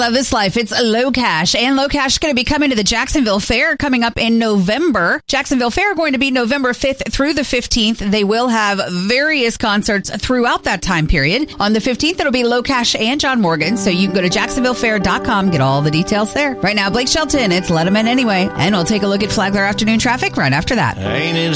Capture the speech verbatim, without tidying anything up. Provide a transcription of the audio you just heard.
Love This Life. It's Low Cash. And Low Cash is going to be coming to the Jacksonville Fair coming up in November. Jacksonville Fair going to be November fifth through the fifteenth. They will have various concerts throughout that time period. On the fifteenth, it'll be Low Cash and John Morgan. So you can go to jacksonville fair dot com, get all the details there. Right now, Blake Shelton, it's Let 'em In Anyway. And we'll take a look at Flagler afternoon traffic right after that. Ain't it